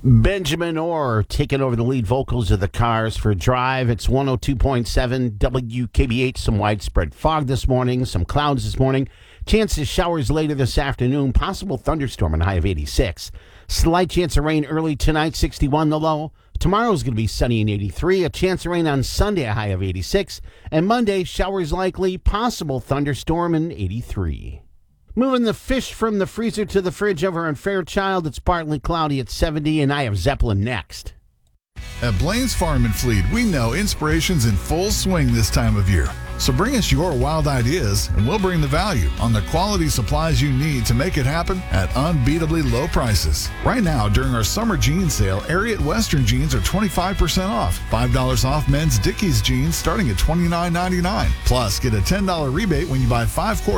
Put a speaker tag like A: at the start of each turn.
A: Benjamin Orr taking over the lead vocals of the Cars for Drive. It's 102.7 WKBH. Some widespread fog this morning, some clouds this morning. Chances showers later this afternoon. Possible thunderstorm and high of 86. Slight chance of rain early tonight, 61 the low. Tomorrow's going to be sunny and 83. A chance of rain on Sunday, a high of 86. And Monday, showers likely. Possible thunderstorm and 83. Moving the fish from the freezer to the fridge over on Fairchild. It's partly cloudy at 70, and I have Zeppelin next.
B: At Blaine's Farm and Fleet, we know inspiration's in full swing this time of year. So bring us your wild ideas, and we'll bring the value on the quality supplies you need to make it happen at unbeatably low prices. Right now, during our summer jean sale, Ariat Western jeans are 25% off. $5 off men's Dickies jeans starting at $29.99. Plus, get a $10 rebate when you buy 5 quarters